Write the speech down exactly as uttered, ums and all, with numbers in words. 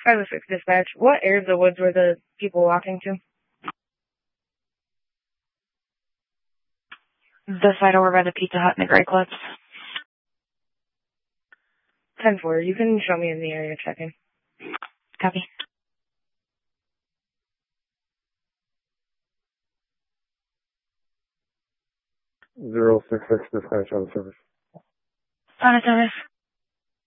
five oh six dispatch. What area of the woods were the people walking to? The side over by the Pizza Hut and the Grey Clips. ten four, you can show me in the area checking. Copy. Zero six six dispatch out of service. Out of service.